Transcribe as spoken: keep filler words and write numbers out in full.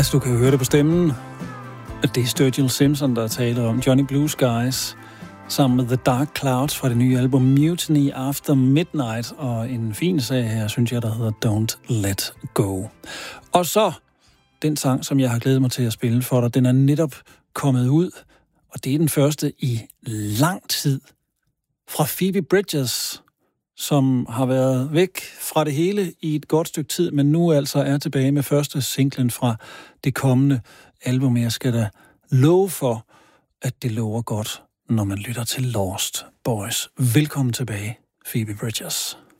Altså, du kan jo høre det på stemmen. Det er Sturgill Simpson, der taler om Johnny Blue Skies, sammen med The Dark Clouds fra det nye album Mutiny After Midnight, og en fin sag her, synes jeg, der hedder Don't Let Go. Og så den sang, som jeg har glædet mig til at spille for dig, den er netop kommet ud, og det er den første i lang tid fra Phoebe Bridgers, som har været væk fra det hele i et godt stykke tid, men nu altså er tilbage med første singlen fra det kommende album. Jeg skal da love for, at det lover godt, når man lytter til Lost Boys. Velkommen tilbage, Phoebe Bridgers.